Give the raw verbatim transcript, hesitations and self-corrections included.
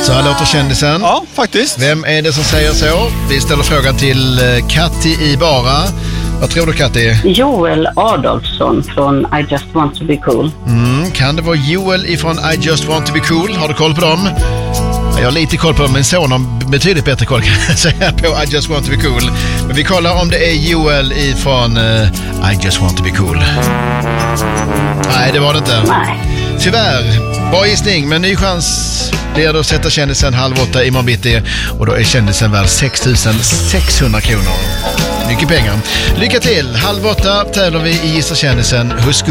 Så här låter kändisen. Ja, faktiskt. Vem är det som säger så? Vi ställer frågan till Katti i Bara. Vad tror du, Katti? Joel Adolfsson från I Just Want To Be Cool. Mm, kan det vara Joel ifrån I Just Want To Be Cool? Har du koll på dem? Jag har lite koll på dem, men son har betydligt bättre koll kan jag säga på I Just Want To Be Cool. Men vi kollar om det är Joel ifrån uh, I Just Want To Be Cool. Nej, det var det inte. Nej. Tyvärr, bra gissning, men ny chans blir det att sätta kändisen halv åtta imorgon bitti. Och då är kändisen värd sex tusen sexhundra kronor. Mycket pengar. Lycka till! Halv åtta tävlar vi i Gissa kändisen. Husk